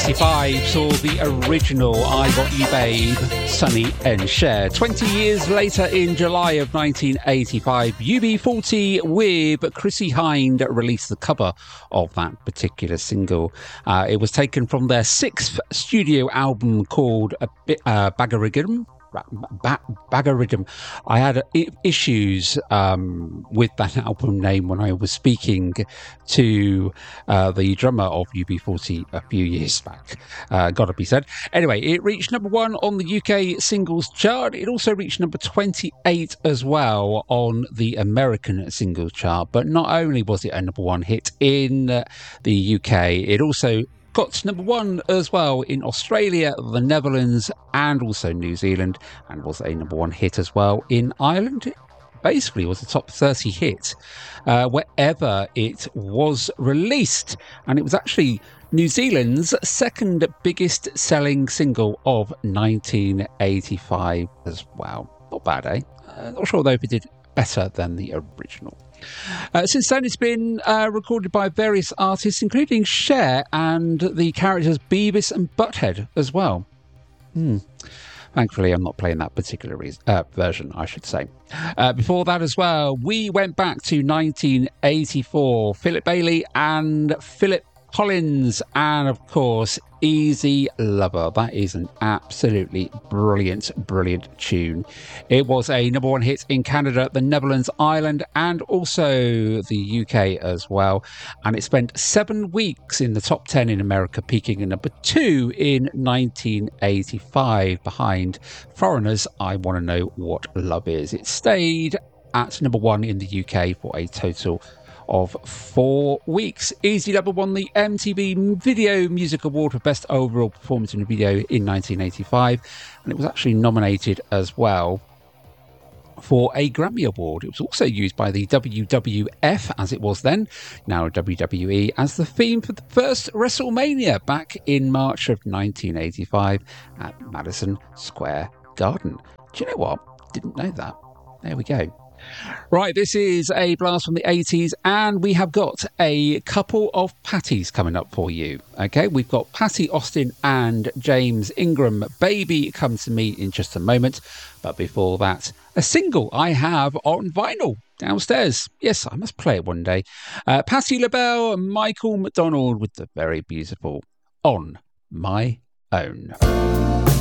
1985 saw the original I Got You Babe, Sonny and Cher. 20 years later, in July of 1985, UB40 with Chrissie Hynde released the cover of that particular single. It was taken from their sixth studio album called Bagariddim. Bagariddim. I had issues with that album name when I was speaking to the drummer of UB40 a few years back. Gotta be said. Anyway, it reached number 1 on the UK singles chart. It also reached number 28 as well on the American singles chart. But not only was it a number 1 hit in the UK, it also got number 1 as well in Australia, the Netherlands, and also New Zealand, and was a number 1 hit as well in Ireland. It basically was a top 30 hit wherever it was released, and it was actually New Zealand's second biggest selling single of 1985 as well. Not bad, eh? Not sure though if it did better than the original. Since then, it's been recorded by various artists, including Cher and the characters Beavis and Butthead as well. Thankfully, I'm not playing that particular version, I should say. Before that as well, we went back to 1984. Philip Bailey and Philip Collins, and of course Easy Lover. That is an absolutely brilliant tune. It was a number 1 hit in Canada, the Netherlands, Ireland, and also the UK as well, and it spent 7 weeks in the top 10 in America, peaking at number 2 in 1985 behind Foreigners' I Want to Know What Love Is. It stayed at number 1 in the UK for a total of 4 weeks. Easy Lover won the MTV Video Music Award for Best Overall Performance in a Video in 1985, and it was actually nominated as well for a Grammy Award. It was also used by the WWF, as it was then, now WWE, as the theme for the first WrestleMania back in March of 1985 at Madison Square Garden. Do you know what? Didn't know that. There we go. Right, this is a blast from the 80s, and we have got a couple of Patties coming up for you. Okay, we've got Patty Austin and James Ingram. Baby Come to Me in just a moment. But before that, a single I have on vinyl downstairs. Yes, I must play it one day. Patti LaBelle and Michael McDonald with the very beautiful On My Own.